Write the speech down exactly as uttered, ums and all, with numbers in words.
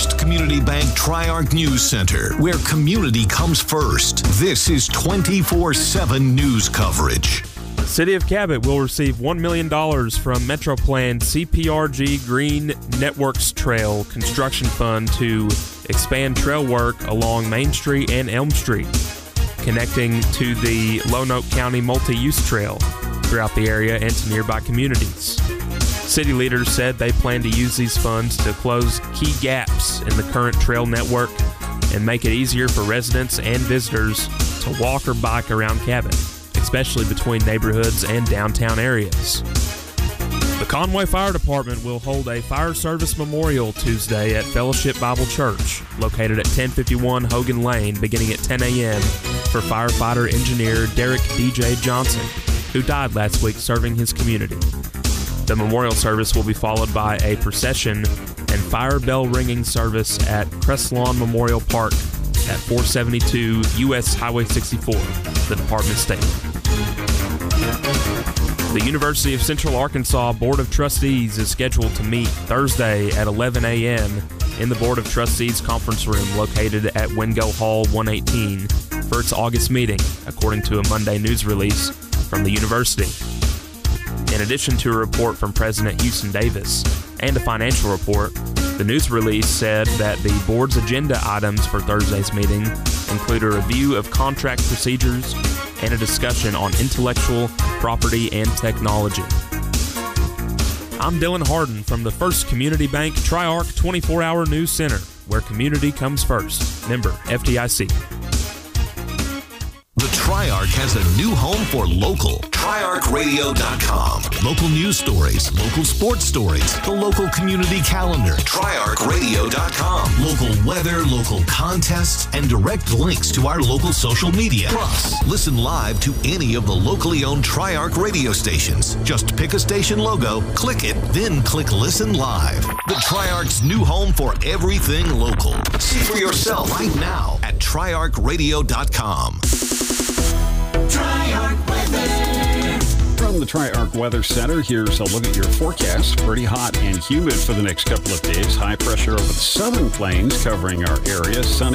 First Community Bank Tri-Arc News Center, where community comes first. This is twenty-four seven news coverage. The City of Cabot will receive one million dollars from MetroPlan C P R G Green Networks Trail Construction Fund to expand trail work along Main Street and Elm Street, connecting to the Lonoke County Multi-Use Trail throughout the area and to nearby communities. City leaders said they plan to use these funds to close key gaps in the current trail network and make it easier for residents and visitors to walk or bike around Cabot, especially between neighborhoods and downtown areas. The Conway Fire Department will hold a fire service memorial Tuesday at Fellowship Bible Church, located at ten fifty-one Hogan Lane, beginning at ten a.m. for firefighter engineer Derek D J Johnson, who died last week serving his community. The memorial service will be followed by a procession and fire bell ringing service at Cresslawn Memorial Park at four seventy-two U S Highway sixty-four, the department stated. The University of Central Arkansas Board of Trustees is scheduled to meet Thursday at eleven a.m. in the Board of Trustees conference room located at Wingo Hall one eighteen for its August meeting, according to a Monday news release from the university. In addition to a report from President Houston Davis and a financial report, the news release said that the board's agenda items for Thursday's meeting include a review of contract procedures and a discussion on intellectual property and technology. I'm Dylan Harden from the First Community Bank Tri-Arc twenty-four hour News Center, where community comes first. Member F D I C. The Tri-Arc has a new home for local. Tri Arc Radio dot com. Local news stories, local sports stories, the local community calendar. Tri Arc Radio dot com. Local weather, local contests, and direct links to our local social media. Plus, listen live to any of the locally owned Tri-Arc radio stations. Just pick a station logo, click it, then click Listen Live. The Tri-Arc's new home for everything local. See for yourself right now at Tri Arc Radio dot com. Tri-Arc Weather. From the Tri-Arc Weather Center, here's a look at your forecast. Pretty hot and humid for the next couple of days. High pressure over the southern plains covering our area. Sunny